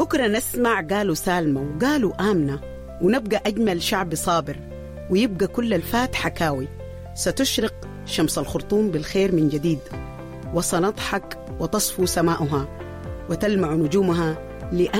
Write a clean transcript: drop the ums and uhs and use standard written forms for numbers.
بكرة نسمع قالوا سالمة وقالوا آمنة، ونبقى أجمل شعب صابر، ويبقى كل الفات حكاوي. ستشرق شمس الخرطوم بالخير من جديد، وسنضحك وتصفو سماؤها وتلمع نجومها